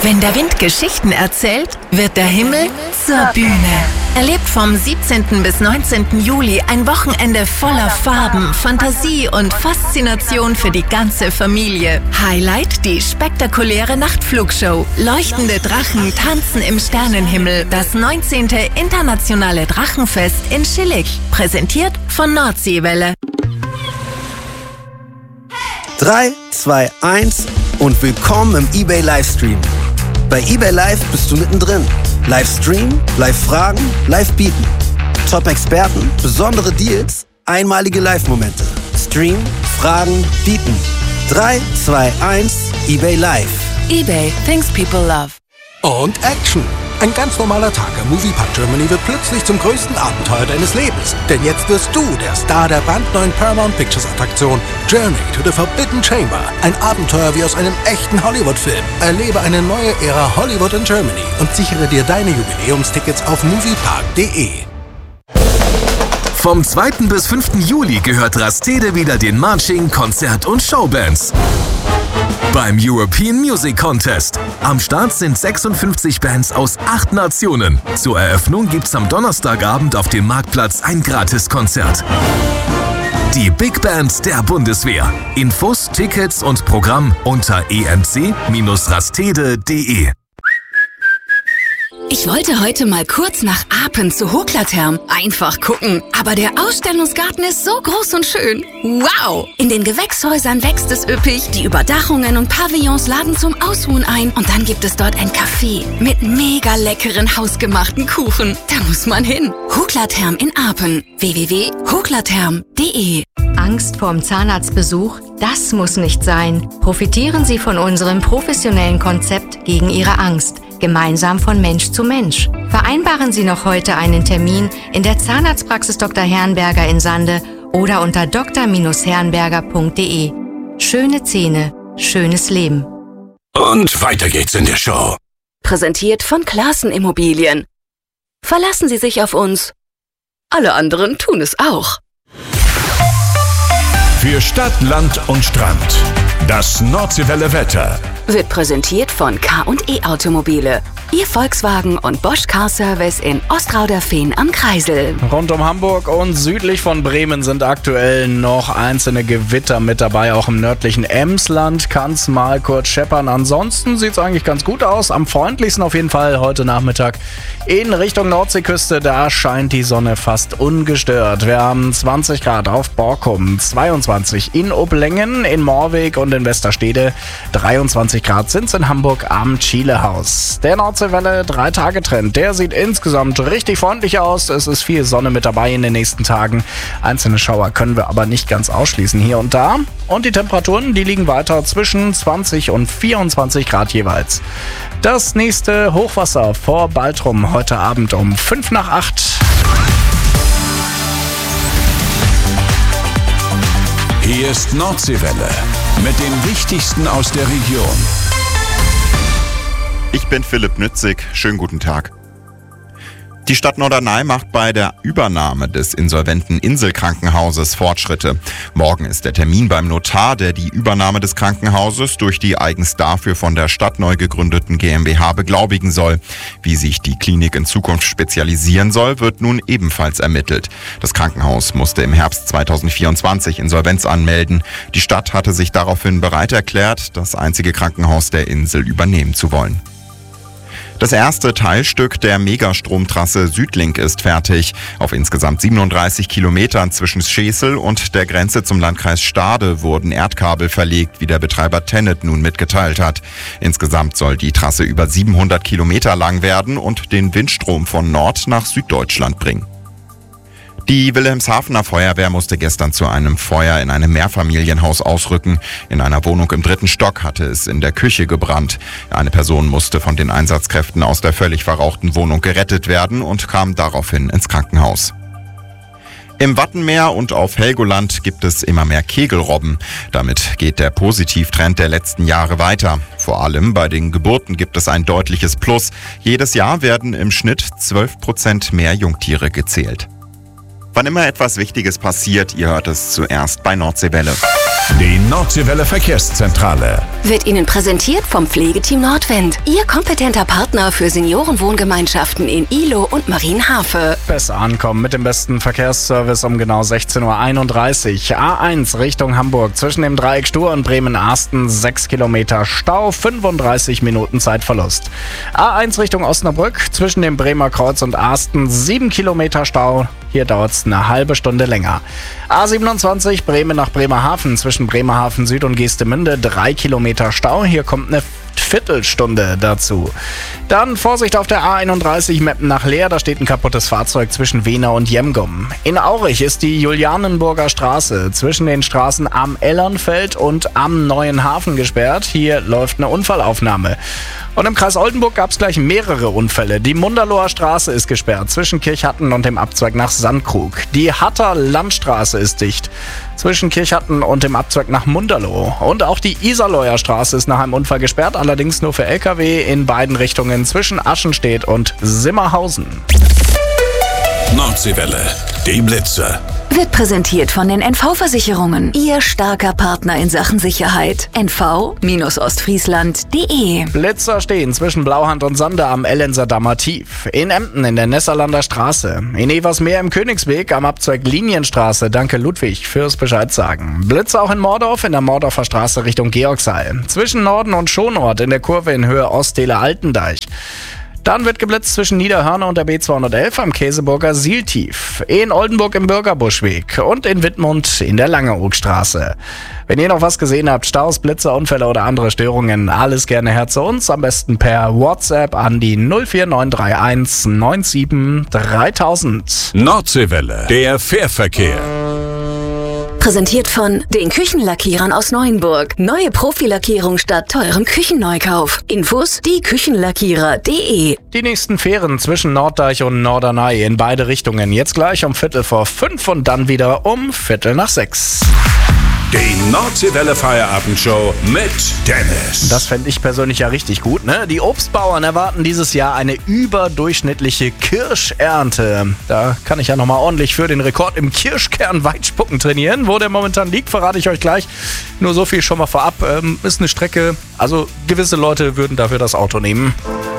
Wenn der Wind Geschichten erzählt, wird der Himmel zur Bühne. Erlebt vom 17. bis 19. Juli ein Wochenende voller Farben, Fantasie und Faszination für die ganze Familie. Highlight die spektakuläre Nachtflugshow. Leuchtende Drachen tanzen im Sternenhimmel. Das 19. Internationale Drachenfest in Schillig. Präsentiert von Nordseewelle. 3, 2, 1 und willkommen im eBay Livestream. Bei eBay Live bist du mittendrin. Livestream, Live-Fragen, Live-Bieten. Top-Experten, besondere Deals, einmalige Live-Momente. Stream, Fragen, Bieten. 3, 2, 1, eBay Live. eBay, things people love. Und Action! Ein ganz normaler Tag im Moviepark Germany wird plötzlich zum größten Abenteuer deines Lebens. Denn jetzt wirst du der Star der brandneuen Paramount Pictures Attraktion Journey to the Forbidden Chamber. Ein Abenteuer wie aus einem echten Hollywood-Film. Erlebe eine neue Ära Hollywood in Germany und sichere dir deine Jubiläumstickets auf moviepark.de. Vom 2. bis 5. Juli gehört Rastede wieder den Marching, Konzert- und Showbands. Beim European Music Contest. Am Start sind 56 Bands aus 8 Nationen. Zur Eröffnung gibt's am Donnerstagabend auf dem Marktplatz ein Gratiskonzert. Die Big Band der Bundeswehr. Infos, Tickets und Programm unter emc-rastede.de. Ich wollte heute mal kurz nach Apen zu Hoklatherm einfach gucken. Aber der Ausstellungsgarten ist so groß und schön. Wow! In den Gewächshäusern wächst es üppig, die Überdachungen und Pavillons laden zum Ausruhen ein. Und dann gibt es dort ein Café mit mega leckeren hausgemachten Kuchen. Da muss man hin. Hoklatherm in Apen. www.hoklatherm.de. Angst vorm Zahnarztbesuch? Das muss nicht sein. Profitieren Sie von unserem professionellen Konzept gegen Ihre Angst. Gemeinsam von Mensch zu Mensch. Vereinbaren Sie noch heute einen Termin in der Zahnarztpraxis Dr. Herrenberger in Sande oder unter dr-herrenberger.de. Schöne Zähne, schönes Leben. Und weiter geht's in der Show. Präsentiert von Classen Immobilien. Verlassen Sie sich auf uns. Alle anderen tun es auch. Für Stadt, Land und Strand. Das Nordseewelle Wetter Wird präsentiert von K&E Automobile. Ihr Volkswagen und Bosch Car Service in Ostrauderfehn am Kreisel. Rund um Hamburg und südlich von Bremen sind aktuell noch einzelne Gewitter mit dabei. Auch im nördlichen Emsland kann es mal kurz scheppern. Ansonsten sieht es eigentlich ganz gut aus. Am freundlichsten auf jeden Fall heute Nachmittag in Richtung Nordseeküste. Da scheint die Sonne fast ungestört. Wir haben 20 Grad auf Borkum, 22 in Oblängen, in Moorweg und in Westerstede. 23 Grad sind es in Hamburg am Chilehaus. Der Nordseewelle 3-Tage-Trend, der sieht insgesamt richtig freundlich aus. Es ist viel Sonne mit dabei in den nächsten Tagen. Einzelne Schauer können wir aber nicht ganz ausschließen hier und da. Und die Temperaturen, die liegen weiter zwischen 20 und 24 Grad jeweils. Das nächste Hochwasser vor Baltrum heute Abend um 7:55. Hier ist Nordseewelle mit dem Wichtigsten aus der Region. Ich bin Philipp Nützig. Schönen guten Tag. Die Stadt Norderney macht bei der Übernahme des insolventen Inselkrankenhauses Fortschritte. Morgen ist der Termin beim Notar, der die Übernahme des Krankenhauses durch die eigens dafür von der Stadt neu gegründeten GmbH beglaubigen soll. Wie sich die Klinik in Zukunft spezialisieren soll, wird nun ebenfalls ermittelt. Das Krankenhaus musste im Herbst 2024 Insolvenz anmelden. Die Stadt hatte sich daraufhin bereit erklärt, das einzige Krankenhaus der Insel übernehmen zu wollen. Das erste Teilstück der Megastromtrasse Südlink ist fertig. Auf insgesamt 37 Kilometern zwischen Schesel und der Grenze zum Landkreis Stade wurden Erdkabel verlegt, wie der Betreiber TenneT nun mitgeteilt hat. Insgesamt soll die Trasse über 700 Kilometer lang werden und den Windstrom von Nord- nach Süddeutschland bringen. Die Wilhelmshavener Feuerwehr musste gestern zu einem Feuer in einem Mehrfamilienhaus ausrücken. In einer Wohnung im 3. Stock hatte es in der Küche gebrannt. Eine Person musste von den Einsatzkräften aus der völlig verrauchten Wohnung gerettet werden und kam daraufhin ins Krankenhaus. Im Wattenmeer und auf Helgoland gibt es immer mehr Kegelrobben. Damit geht der Positivtrend der letzten Jahre weiter. Vor allem bei den Geburten gibt es ein deutliches Plus. Jedes Jahr werden im Schnitt 12% mehr Jungtiere gezählt. Wann immer etwas Wichtiges passiert, ihr hört es zuerst bei Nordseewelle. Die Nordseewelle Verkehrszentrale. Wird Ihnen präsentiert vom Pflegeteam Nordwind. Ihr kompetenter Partner für Seniorenwohngemeinschaften in Ihlow und Marienhafe. Besser ankommen mit dem besten Verkehrsservice um genau 16.31 Uhr. A1 Richtung Hamburg zwischen dem Dreieck Stur und Bremen-Arsten 6 Kilometer Stau, 35 Minuten Zeitverlust. A1 Richtung Osnabrück zwischen dem Bremer Kreuz und Arsten 7 Kilometer Stau. Hier dauert es eine halbe Stunde länger. A27 Bremen nach Bremerhaven zwischen Bremerhaven Süd und Geestemünde 3 Kilometer Stau. Hier kommt eine Viertelstunde dazu. Dann Vorsicht auf der A31 Meppen nach Leer, da steht ein kaputtes Fahrzeug zwischen Wehner und Jemgum. In Aurich ist die Julianenburger Straße zwischen den Straßen am Ellernfeld und am Neuen Hafen gesperrt. Hier läuft eine Unfallaufnahme. Und im Kreis Oldenburg gab es gleich mehrere Unfälle. Die Munderloher Straße ist gesperrt zwischen Kirchhatten und dem Abzweig nach Sandkrug. Die Hatter Landstraße ist dicht zwischen Kirchhatten und dem Abzweig nach Munderloh. Und auch die Iserloher Straße ist nach einem Unfall gesperrt, allerdings nur für LKW in beiden Richtungen zwischen Aschenstedt und Simmerhausen. Nordseewelle, die Blitzer. Wird präsentiert von den NV-Versicherungen. Ihr starker Partner in Sachen Sicherheit. nv-ostfriesland.de. Blitzer stehen zwischen Blauhand und Sander am Ellenser Dammer Tief. In Emden in der Nesserlander Straße. In Eversmeer im Königsweg am Abzweig Linienstraße. Danke Ludwig fürs Bescheid sagen. Blitzer auch in Mordorf in der Mordorfer Straße Richtung Georgshall. Zwischen Norden und Schonort in der Kurve in Höhe Ostdeler Altendeich. Dann wird geblitzt zwischen Niederhörner und der B211 am Käseburger Sieltief, in Oldenburg im Bürgerbuschweg und in Wittmund in der Langeoogstraße. Wenn ihr noch was gesehen habt, Staus, Blitzer, Unfälle oder andere Störungen, alles gerne her zu uns, am besten per WhatsApp an die 04931 97 3000. Nordseewelle, der Fährverkehr. Präsentiert von den Küchenlackierern aus Neuenburg. Neue Profilackierung statt teurem Küchenneukauf. Infos dieküchenlackierer.de. Die nächsten Fähren zwischen Norddeich und Norderney in beide Richtungen. Jetzt gleich um 5:45 und dann wieder um 5:45. Die Nordseewelle Feierabendshow mit Dennis. Das fände ich persönlich ja richtig gut, ne? Die Obstbauern erwarten dieses Jahr eine überdurchschnittliche Kirschernte. Da kann ich ja nochmal ordentlich für den Rekord im Kirschkern-Weitspucken trainieren. Wo der momentan liegt, verrate ich euch gleich. Nur so viel schon mal vorab. Ist eine Strecke, also gewisse Leute würden dafür das Auto nehmen.